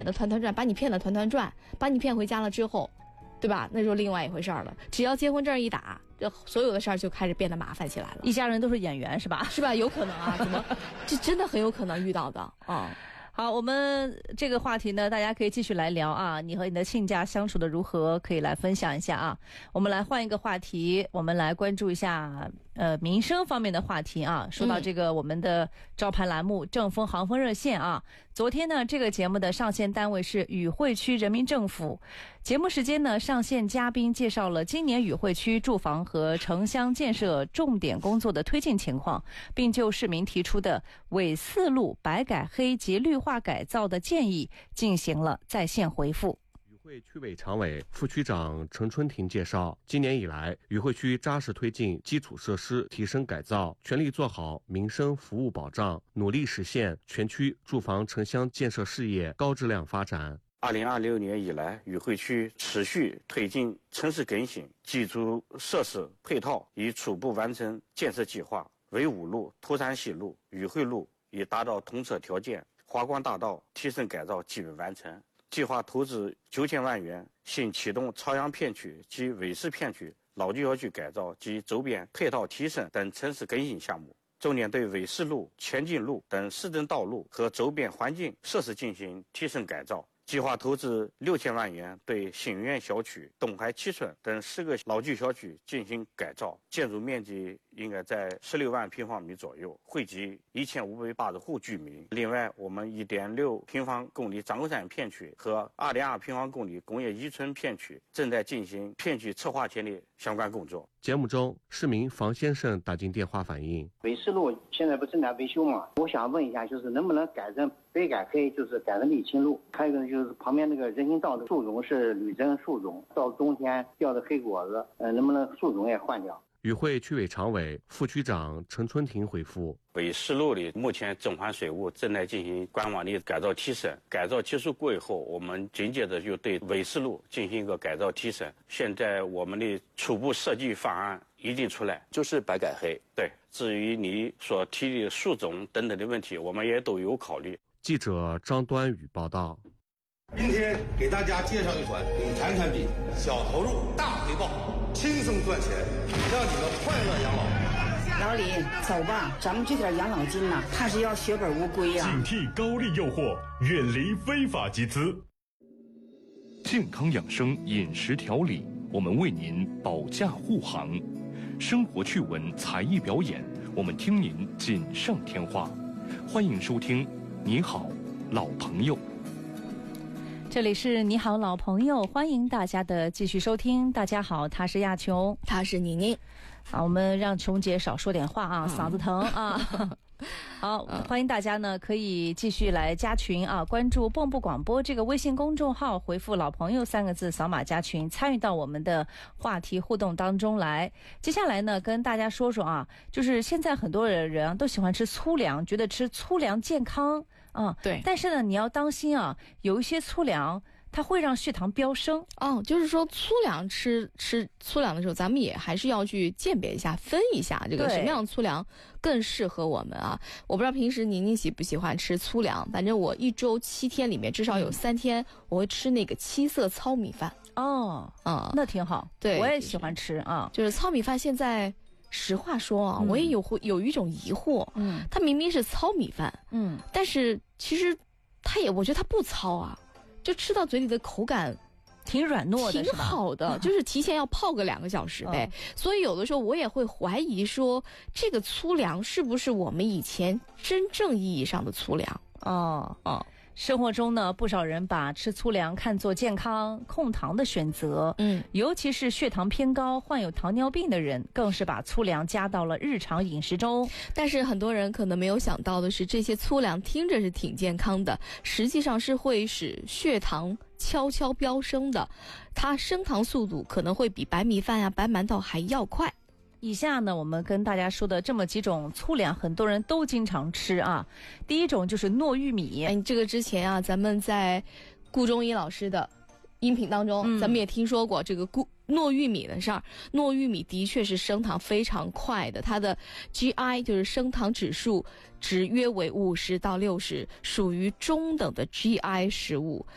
的团团转，把你骗的团团转，把你骗回家了之后，对吧？那就另外一回事了。只要结婚证一打，这所有的事儿就开始变得麻烦起来了。 一家人都是演员是吧？ 是吧？有可能啊，怎么？这真的很有可能遇到的啊。 好，我们这个话题呢，大家可以继续来聊啊。你和你的亲家相处的如何？可以来分享一下啊。我们来换一个话题，我们来关注一下民生方面的话题啊。说到这个我们的招牌栏目正风航风热线啊，昨天呢，这个节目的上线单位是宇惠区人民政府。节目时间呢，上线嘉宾介绍了今年宇惠区住房和城乡建设重点工作的推进情况，并就市民提出的纬四路白改黑及绿化改造的建议进行了在线回复。 宇惠区委常委、副区长陈春婷介绍，今年以来，宇惠区扎实推进基础设施提升改造，全力做好民生服务保障，努力实现全区住房城乡建设事业高质量发展。 2026年以来，宇惠区持续推进城市更新，基础设施配套已初步完成建设计划，纬五路、涂山西路、宇惠路已达到通车条件，华光大道提升改造基本完成。计划投资9000万元，新启动朝阳片区及纬市片区老旧小区改造及周边配套提升等城市更新项目，重点对纬市路、前进路等市政道路和周边环境设施进行提升改造。计划投资6000万元，对新苑小区、东海七村等10个老旧小区进行改造，建筑面积应该在16万平方米左右，惠及1580户居民。另外，我们1.6平方公里张口山片区和2.2平方公里工业一村片区正在进行片区策划前的相关工作。 节目中，市民房先生打进电话反映， 纬市路现在不正在维修嘛？我想问一下，就是能不能改成北改黑，就是改成沥青路？还有一个就是旁边那个人行道的树种是铝针树种，到冬天掉的黑果子，能不能树种也换掉？ 宇惠区委常委、副区长陈春婷回复： 纬市路里目前中环水务正在进行官网的改造提升，改造结束过以后，我们紧接着就对纬市路进行一个改造提升。现在我们的初步设计方案已经出来， 就是白改黑。 对，至于你所提的树种等等的问题，我们也都有考虑。 记者张端宇报道。 今天给大家介绍一款理财产品，小投入大回报，轻松赚钱，让你们快乐养老。 老李，走吧，咱们这点养老金呐，怕是要血本无归呀。 警惕高利诱惑，远离非法集资。健康养生饮食调理，我们为您保驾护航。生活趣闻、才艺表演，我们听您锦上添花。欢迎收听《你好，老朋友》。 这里是你好老朋友，欢迎大家的继续收听。大家好，他是亚琼， 他是宁宁。 好，我们让琼姐少说点话啊，嗓子疼啊。好，欢迎大家呢可以继续来加群啊，关注蚌埠广播这个微信公众号，回复老朋友3个字，扫码加群，参与到我们的话题互动当中来。接下来呢跟大家说说啊，就是现在很多人都喜欢吃粗粮，觉得吃粗粮健康啊， 对， 但是呢你要当心啊，有一些粗粮它会让血糖飙升哦，就是说粗粮吃粗粮的时候，咱们也还是要去鉴别一下，分一下这个什么样的粗粮更适合我们啊。我不知道平时宁宁喜不喜欢吃粗粮，反正我1周7天里面至少有3天我会吃那个7色糙米饭。 哦，那挺好， 对， 我也喜欢吃啊。 就是糙米饭现在实话说啊，我也有一种疑惑，它明明是糙米饭，但是其实我觉得它不糙啊。就吃到嘴里的口感挺软糯的， 挺好的，就是提前要泡个2个小时呗。所以有的时候我也会怀疑说，这个粗粮是不是我们以前真正意义上的粗粮？ 生活中呢，不少人把吃粗粮看作健康控糖的选择，尤其是血糖偏高、患有糖尿病的人，更是把粗粮加到了日常饮食中。 但是很多人可能没有想到的是，这些粗粮听着是挺健康的，实际上是会使血糖悄悄飙升的，它升糖速度可能会比白米饭呀、白馒头还要快。 以下呢，我们跟大家说的这么几种粗粮，很多人都经常吃啊。第一种就是糯玉米， 这个之前啊，咱们在顾中医老师的音频当中，咱们也听说过这个糯玉米的事儿。糯玉米的确是升糖非常快的，它的 GI 就是升糖指数值约为50到60，属于中等的 GI 食物。